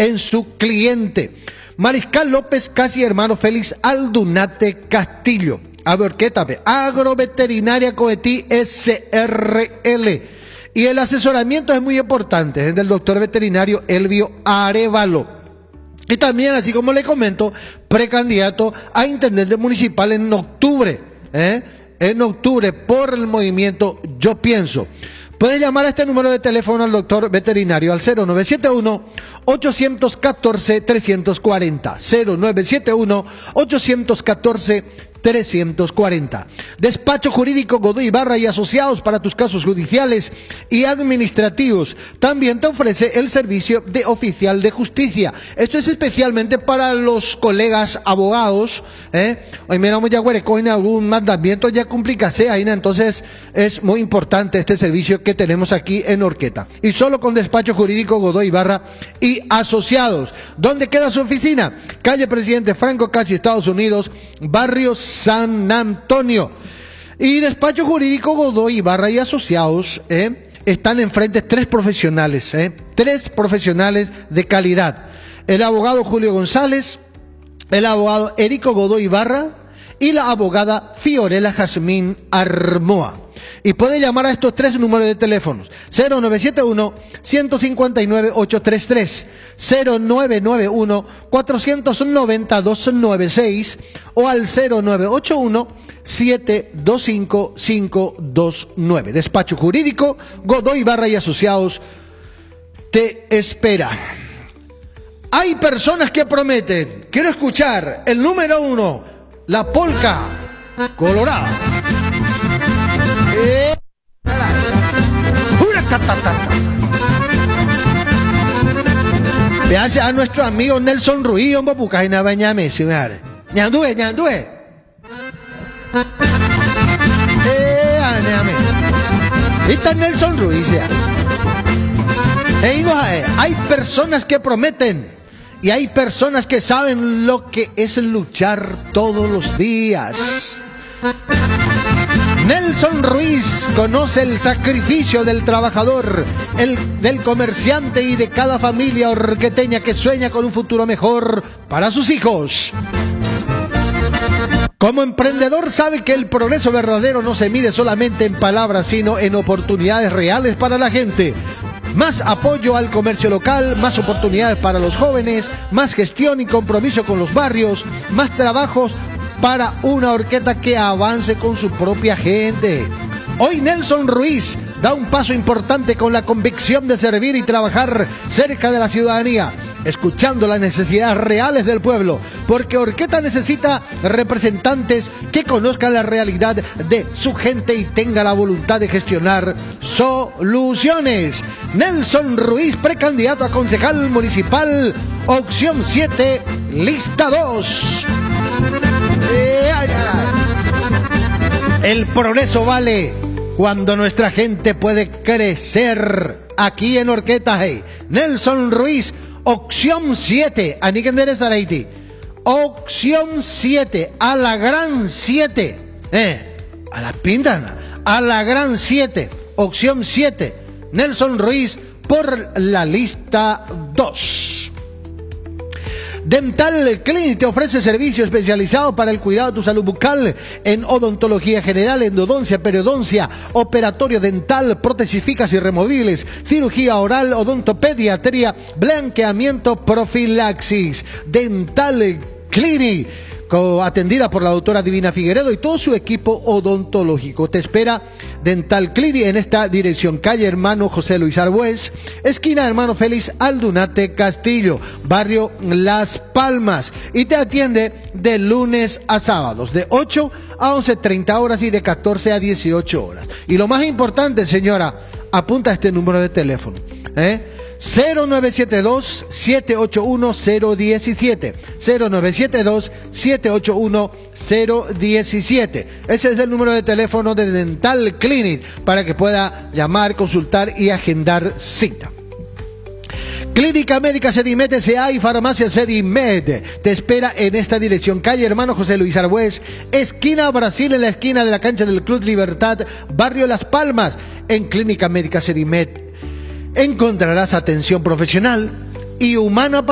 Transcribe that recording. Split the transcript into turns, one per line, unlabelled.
en su cliente. Mariscal López, casi hermano Félix Aldunate Castillo. Agroveterinaria Coetí SRL. Y el asesoramiento es muy importante, es del doctor veterinario Elvio Arevalo. Y también, así como le comento, precandidato a intendente municipal en octubre, en octubre por el movimiento Yo Pienso. Puede llamar a este número de teléfono al doctor veterinario al 0971-814-340. 0971-814-340. Despacho Jurídico Godoy Ibarra y Asociados para tus casos judiciales y administrativos. También te ofrece el servicio de oficial de justicia. Esto es especialmente para los colegas abogados. Hoy miramos ya en algún mandamiento ya complicase ahí, entonces es muy importante este servicio que tenemos aquí en Orqueta. Y solo con Despacho Jurídico Godoy Ibarra y Asociados. ¿Dónde queda su oficina? Calle Presidente Franco, casi Estados Unidos, barrio San Antonio. Y Despacho Jurídico Godoy Ibarra y Asociados están enfrente tres profesionales de calidad. El abogado Julio González, el abogado Erico Godoy Ibarra y la abogada Fiorella Jazmín Armoa. Y puede llamar a estos tres números de teléfonos: 0971-159-833, 0991-490-296 o al 0981-725-529. Despacho Jurídico Godoy Ibarra y Asociados te espera. Hay personas que prometen. Quiero escuchar el número 1, la polca colorada. Vease a nuestro amigo Nelson Ruiz, hombre, busca en Abañame, si me haré. Ñandue. Está Nelson Ruiz, ya. Hay personas que prometen y hay personas que saben lo que es luchar todos los días. Nelson Ruiz conoce el sacrificio del trabajador, del comerciante y de cada familia orqueteña que sueña con un futuro mejor para sus hijos. Como emprendedor sabe que el progreso verdadero no se mide solamente en palabras, sino en oportunidades reales para la gente. Más apoyo al comercio local, más oportunidades para los jóvenes, más gestión y compromiso con los barrios, más trabajos para una orquesta que avance con su propia gente. Hoy Nelson Ruiz da un paso importante con la convicción de servir y trabajar cerca de la ciudadanía, escuchando las necesidades reales del pueblo, porque Orqueta necesita representantes que conozcan la realidad de su gente y tengan la voluntad de gestionar soluciones. Nelson Ruiz, precandidato a concejal municipal, opción 7, lista 2. El progreso vale cuando nuestra gente puede crecer. Aquí en Orqueta, Nelson Ruiz, opción 7, opción 7, a la gran 7, a la pindana, a la gran 7, opción 7, Nelson Ruiz por la lista 2. Dental Clinic te ofrece servicio especializado para el cuidado de tu salud bucal en odontología general, endodoncia, periodoncia, operatorio dental, prótesis fijas y removibles, cirugía oral, odontopediatría, blanqueamiento, profilaxis. Dental Clinic, atendida por la doctora Divina Figueredo y todo su equipo odontológico. Te espera Dental Clinic en esta dirección: calle Hermano José Luis Arbues, esquina Hermano Félix Aldunate Castillo, barrio Las Palmas, y te atiende de lunes a sábados de 8 a 11:30 horas y de 14 a 18 horas. Y lo más importante, señora, apunta este número de teléfono, 0972-781-017, 0972-781-017. Ese es el número de teléfono de Dental Clinic para que pueda llamar, consultar y agendar cita. Clínica Médica Sedimed S.A. y Farmacia Sedimed te espera en esta dirección: calle Hermano José Luis Arbues, esquina Brasil, en la esquina de la cancha del Club Libertad, barrio Las Palmas. En Clínica Médica Sedimed encontrarás atención profesional y humana